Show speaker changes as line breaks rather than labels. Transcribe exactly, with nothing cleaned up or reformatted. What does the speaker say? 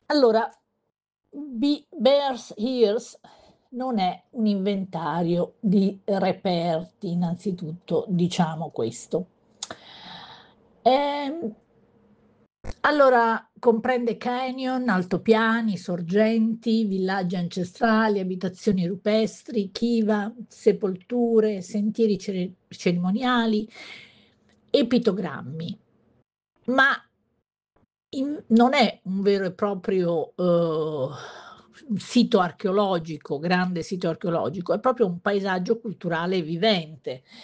Allora, Be Bears Ears non è un inventario di reperti, innanzitutto diciamo questo. Ehm allora, comprende canyon, altopiani, sorgenti, villaggi ancestrali, abitazioni rupestri, chiva, sepolture, sentieri cere cerimoniali, e pittogrammi. Ma in non è un vero e proprio, uhm, sito archeologico, grande sito archeologico, è proprio un paesaggio culturale vivente.